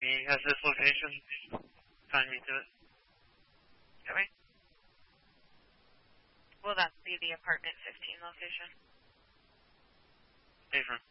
He has this location. Find me to it. Okay. Will that be the apartment 15 location? Different.